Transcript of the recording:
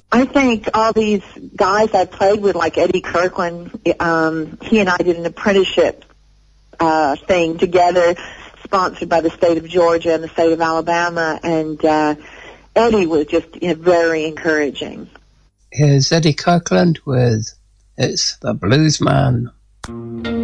I think all these guys I played with, like Eddie Kirkland, he and I did an apprenticeship thing together, sponsored by the state of Georgia and the state of Alabama, and Eddie was just very encouraging. Here's Eddie Kirkland with It's the Blues Man.